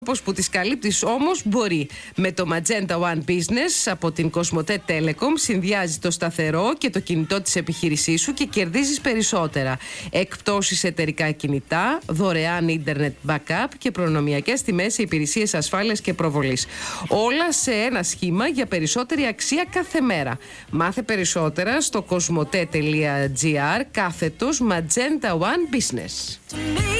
Όπως που τις καλύπτεις όμως μπορεί. Με το Magenta One Business από την Cosmote Telecom συνδυάζει το σταθερό και το κινητό της επιχείρησής σου και κερδίζεις περισσότερα. Εκπτώσεις εταιρικά κινητά, δωρεάν ίντερνετ backup και προνομιακές τιμές σε υπηρεσίες ασφάλειας και προβολής. Όλα σε ένα σχήμα για περισσότερη αξία κάθε μέρα. Μάθε περισσότερα στο cosmote.gr / Magenta One Business.